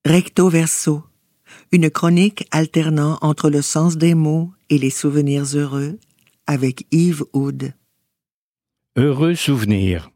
Recto verso, une chronique alternant entre le sens des mots et les souvenirs heureux avec Yves Oud. Heureux souvenir.